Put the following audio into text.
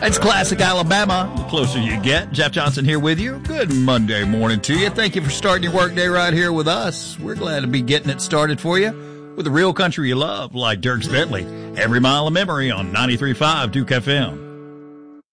It's Classic Alabama. The closer you get. Jeff Johnson here with you. Good Monday morning to you. Thank you for starting your workday right here with us. We're glad to be getting it started for you with the real country you love, like Dierks Bentley. Every Mile of Memory on 93.5 Duke FM.